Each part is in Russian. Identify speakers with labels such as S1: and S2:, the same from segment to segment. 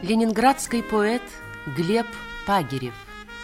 S1: Ленинградский поэт Глеб Пагирев.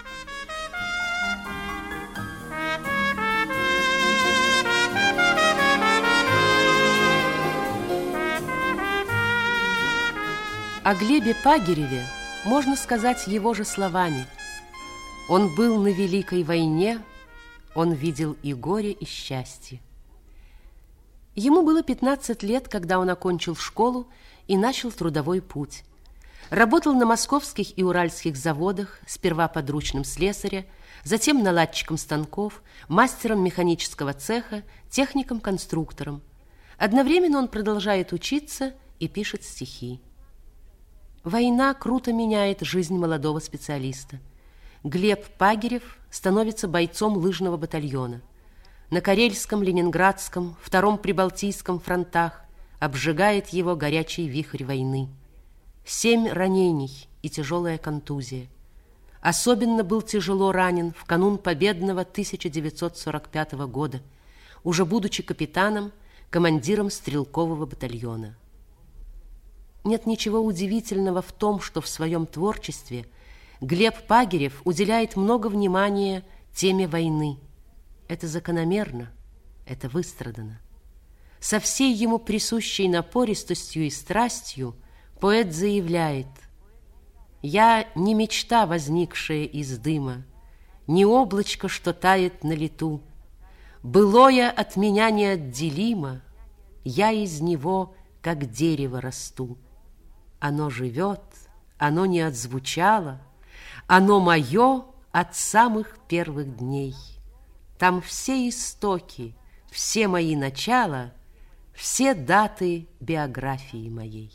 S1: О Глебе Пагиреве можно сказать его же словами. Он был на Великой войне, он видел и горе, и счастье. Ему было 15 лет, когда он окончил школу и начал трудовой путь. Работал на московских и уральских заводах, сперва подручным слесаря, затем наладчиком станков, мастером механического цеха, техником-конструктором. Одновременно он продолжает учиться и пишет стихи. Война круто меняет жизнь молодого специалиста. Глеб Пагирев становится бойцом лыжного батальона. На Карельском, Ленинградском, Втором Прибалтийском фронтах обжигает его горячий вихрь войны. 7 ранений и тяжелая контузия. Особенно был тяжело ранен в канун победного 1945 года, уже будучи капитаном, командиром стрелкового батальона. Нет ничего удивительного в том, что в своем творчестве Глеб Пагирев уделяет много внимания теме войны. Это закономерно, это выстрадано. Со всей ему присущей напористостью и страстью поэт заявляет: «Я не мечта, возникшая из дыма, не облачко, что тает на лету. Былое от меня неотделимо, я из него, как дерево, расту. Оно живет, оно не отзвучало, оно мое от самых первых дней. Там все истоки, все мои начала, все даты биографии моей».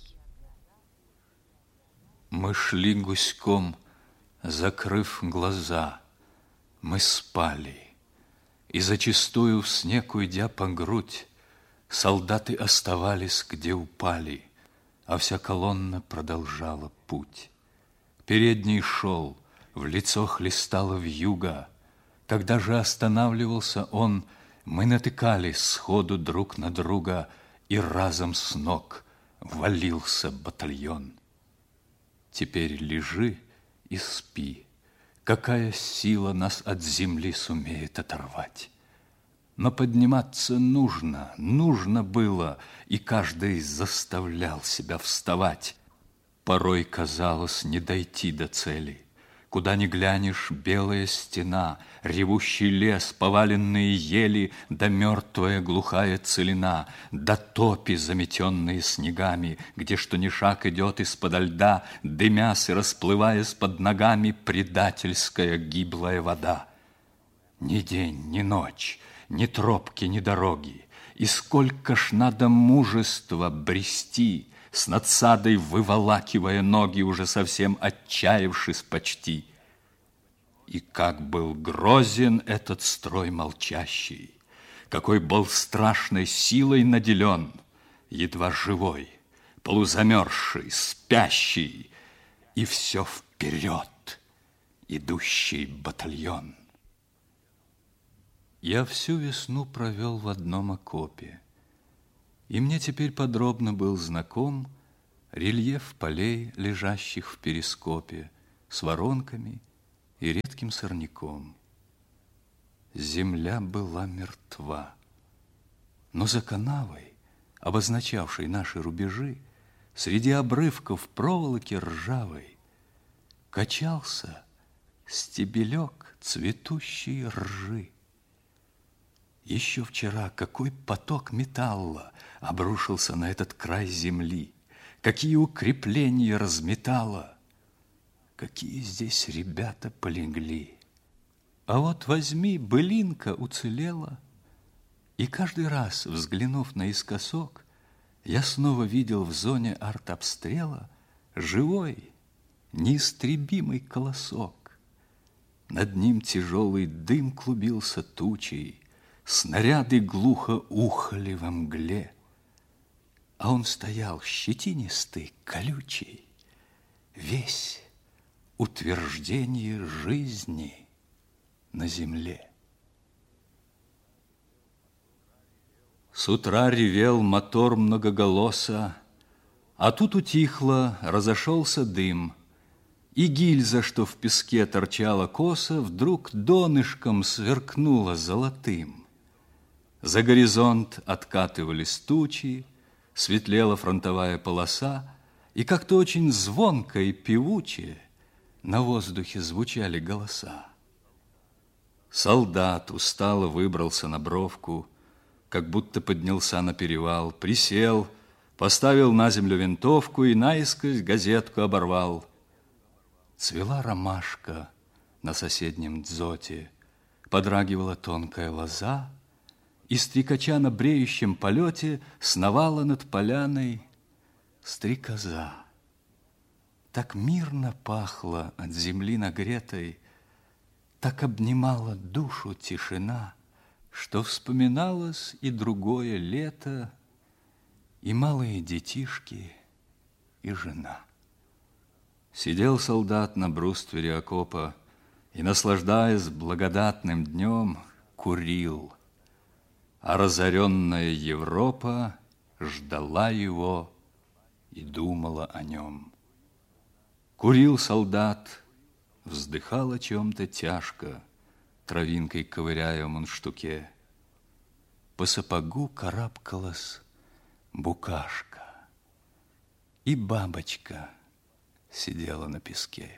S2: Мы шли гуськом, закрыв глаза, мы спали, и зачастую в снег уйдя по грудь, солдаты оставались, где упали, а вся колонна продолжала путь. Передний шел, в лицо хлестало вьюга. Когда же останавливался он, мы натыкались сходу друг на друга, и разом с ног валился батальон. Теперь лежи и спи, какая сила нас от земли сумеет оторвать. Но подниматься нужно было, и каждый заставлял себя вставать. Порой казалось не дойти до цели. Куда ни глянешь, белая стена, ревущий лес, поваленные ели, да мертвая глухая целина, да топи, заметенные снегами, где что ни шаг идет из-подо льда, дымясь и расплываясь под ногами, предательская гиблая вода. Ни день, ни ночь, ни тропки, ни дороги, и сколько ж надо мужества брести, с надсадой выволакивая ноги, уже совсем отчаявшись почти. И как был грозен этот строй молчащий, какой был страшной силой наделен, едва живой, полузамерзший, спящий, и все вперед идущий батальон. Я всю весну провел в одном окопе, и мне теперь подробно был знаком рельеф полей, лежащих в перископе, с воронками и редким сорняком. Земля была мертва, но за канавой, обозначавшей наши рубежи, среди обрывков проволоки ржавой качался стебелек цветущей ржи. Еще вчера какой поток металла обрушился на этот край земли, какие укрепления разметало, какие здесь ребята полегли. А вот возьми, былинка уцелела, и каждый раз, взглянув наискосок, я снова видел в зоне артобстрела живой, неистребимый колосок. Над ним тяжелый дым клубился тучей, снаряды глухо ухали во мгле, а он стоял щетинистый, колючий, весь утверждение жизни на земле. С утра ревел мотор многоголоса, А тут утихло, разошелся дым, и гильза, что в песке торчала косо, вдруг донышком сверкнула золотым. За горизонт откатывались тучи, светлела фронтовая полоса, и как-то очень звонко и певуче на воздухе звучали голоса. Солдат устало выбрался на бровку, как будто поднялся на перевал, присел, поставил на землю винтовку и наискось газетку оборвал. Цвела ромашка на соседнем дзоте, подрагивала тонкая лоза, и стрекача на бреющем полете сновала над поляной стрекоза. Так мирно пахло от земли нагретой, так обнимала душу тишина, что вспоминалось и другое лето, и малые детишки, и жена. Сидел солдат на бруствере окопа и, наслаждаясь благодатным днем, курил, а разоренная Европа ждала его и думала о нем. Курил солдат, вздыхал о чем-то тяжко, травинкой ковыряя в мундштуке. По сапогу карабкалась букашка, и бабочка сидела на песке.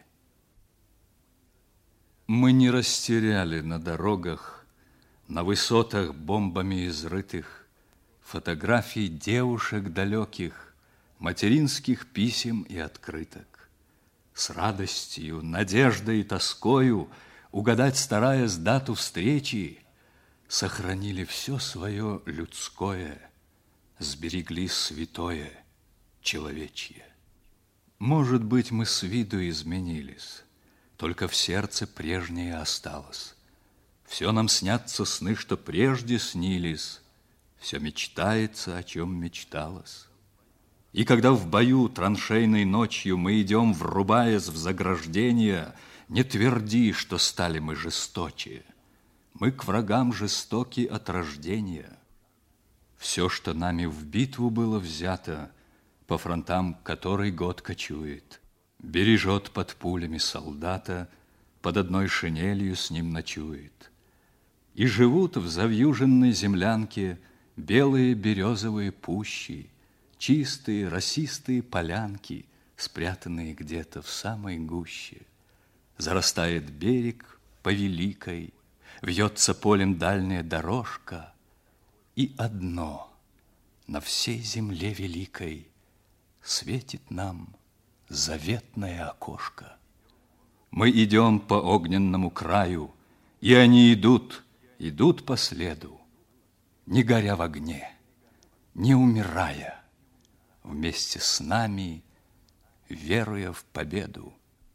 S2: Мы не растеряли на дорогах, на высотах бомбами изрытых, фотографий девушек далеких, материнских писем и открыток. С радостью, надеждой и тоскою, угадать стараясь дату встречи, сохранили все свое людское, сберегли святое человечье. Может быть, мы с виду изменились, только в сердце прежнее осталось. Все нам снятся сны, что прежде снились, все мечтается, о чем мечталось. И когда в бою траншейной ночью мы идем, врубаясь в заграждение, не тверди, что стали мы жесточе. Мы к врагам жестоки от рождения. Все, что нами в битву было взято, по фронтам который год кочует, бережет под пулями солдата, под одной шинелью с ним ночует. И живут в завьюженной землянке белые березовые пущи, чистые росистые полянки, спрятанные где-то в самой гуще. Зарастает берег по великой, вьется полем дальняя дорожка, и одно на всей земле великой светит нам заветное окошко. Мы идем по огненному краю, и они идут по следу, не горя в огне, не умирая, вместе с нами, веруя в победу.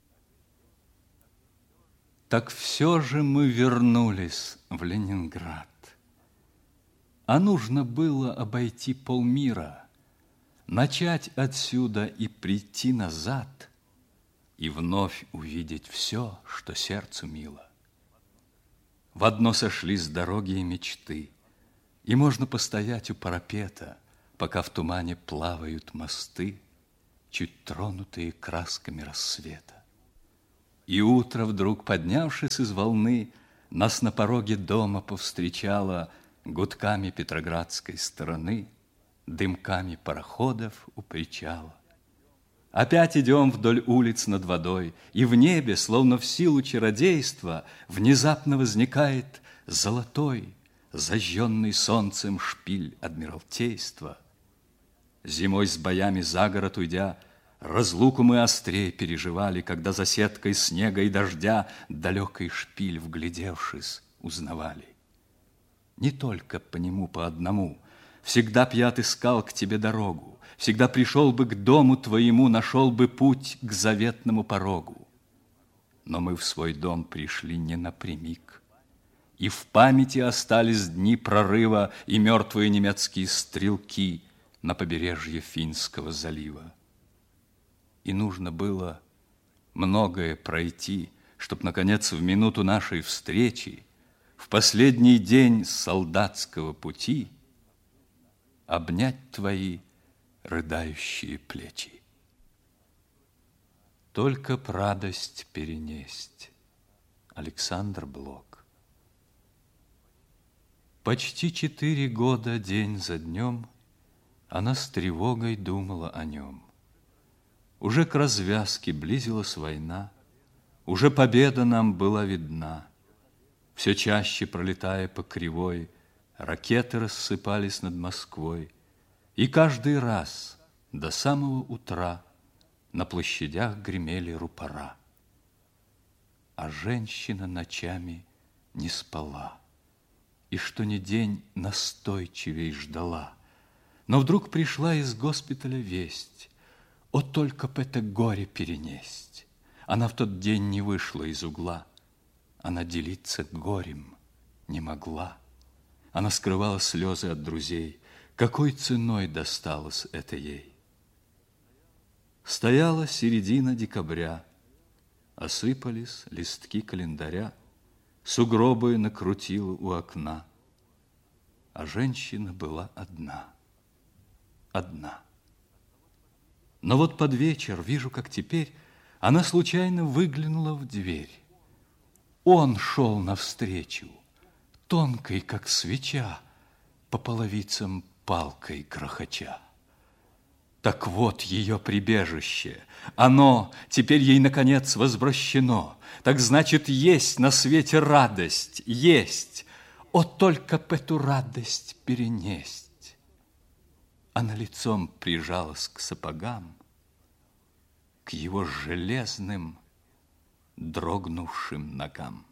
S2: Так все же мы вернулись в Ленинград. А нужно было обойти полмира, начать отсюда и прийти назад, и вновь увидеть все, что сердцу мило. В одно сошлись дороги и мечты, и можно постоять у парапета, пока в тумане плавают мосты, чуть тронутые красками рассвета. И утро, вдруг поднявшись из волны, нас на пороге дома повстречало гудками петроградской стороны, дымками пароходов у причала. Опять идем вдоль улиц над водой, и в небе, словно в силу чародейства, внезапно возникает золотой, зажженный солнцем шпиль Адмиралтейства. Зимой с боями за город уйдя, разлуку мы острее переживали, когда за сеткой снега и дождя далекий шпиль, вглядевшись, узнавали. Не только по нему по одному, всегда б я отыскал к тебе дорогу, всегда пришел бы к дому твоему, нашел бы путь к заветному порогу. Но мы в свой дом пришли не напрямик, и в памяти остались дни прорыва и мертвые немецкие стрелки на побережье Финского залива. И нужно было многое пройти, чтоб, наконец, в минуту нашей встречи, в последний день солдатского пути, обнять твои рыдающие плечи. Только б радость перенесть. Александр Блок. Почти 4 года день за днем она с тревогой думала о нем. Уже к развязке близилась война, уже победа нам была видна. Все чаще, пролетая по кривой, ракеты рассыпались над Москвой, и каждый раз до самого утра на площадях гремели рупора. А женщина ночами не спала, и что ни день настойчивей ждала. Но вдруг пришла из госпиталя весть: о, только б это горе перенесть! Она в тот день не вышла из угла, она делиться горем не могла. Она скрывала слезы от друзей, какой ценой досталось это ей. Стояла середина декабря, осыпались листки календаря, сугробы накрутила у окна, а женщина была одна. Одна. Но вот под вечер, вижу, как теперь, она случайно выглянула в дверь. Он шел навстречу, тонкой, как свеча, по половицам палкой грохоча. Так вот ее прибежище, оно теперь ей, наконец, возвращено. Так значит, есть на свете радость, есть. О, только б эту радость перенесть. Она лицом прижалась к сапогам, к его железным, дрогнувшим ногам.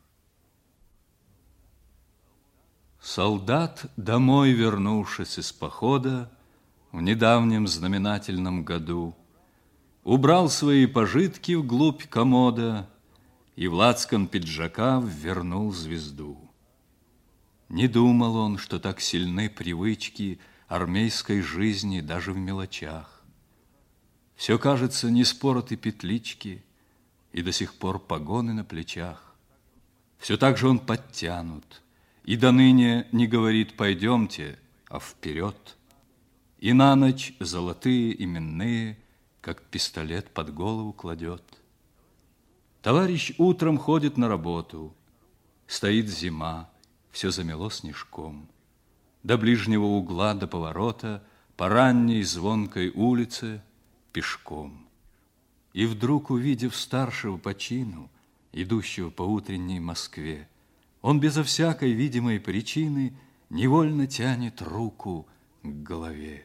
S2: Солдат, домой вернувшись из похода, в недавнем знаменательном году, убрал свои пожитки вглубь комода и в лацкан пиджака ввернул звезду. Не думал он, что так сильны привычки армейской жизни даже в мелочах. Все, кажется, не спороты петлички и до сих пор погоны на плечах. Все так же он подтянут, и до ныне не говорит «пойдемте», а «вперед». И на ночь золотые именные, как пистолет под голову кладет. Товарищ утром ходит на работу, стоит зима, все замело снежком. До ближнего угла, до поворота, по ранней звонкой улице пешком. И вдруг, увидев старшего по чину, идущего по утренней Москве, он безо всякой видимой причины невольно тянет руку к голове.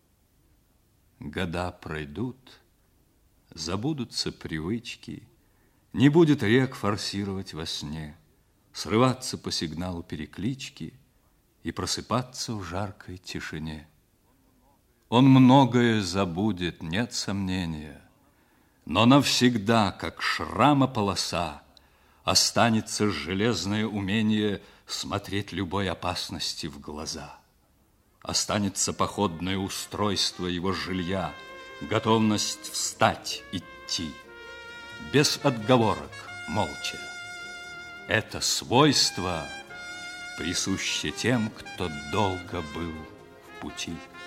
S2: Года пройдут, забудутся привычки, не будет рек форсировать во сне, срываться по сигналу переклички и просыпаться в жаркой тишине. Он многое забудет, нет сомнения, но навсегда, как шрама полоса, останется железное умение смотреть любой опасности в глаза. Останется походное устройство его жилья, готовность встать, идти, без отговорок, молча. Это свойство присуще тем, кто долго был в пути.